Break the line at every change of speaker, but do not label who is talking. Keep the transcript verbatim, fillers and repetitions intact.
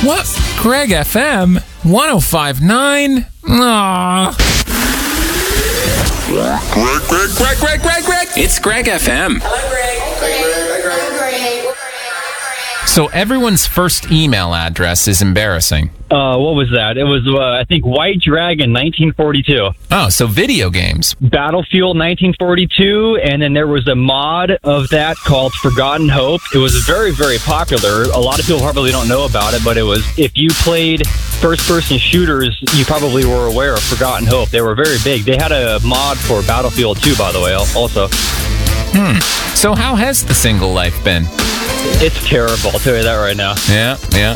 What? Greg F M one oh five point nine? Aww.
Greg, Greg, Greg, Greg, Greg, Greg.
It's Greg F M.
Hello, Greg. Greg, Greg, Greg, Greg.
So everyone's first email address is embarrassing.
Uh, what was that? It was, uh, I think, White Dragon nineteen forty-two.
Oh, so video games.
Battlefield nineteen forty-two, and then there was a mod of that called Forgotten Hope. It was very, very popular. A lot of people probably don't know about it, but it was, if you played first-person shooters, you probably were aware of Forgotten Hope. They were very big. They had a mod for Battlefield two, by the way, also.
Hmm. So how has the single life been?
It's terrible, I'll tell you that right now.
Yeah, yeah.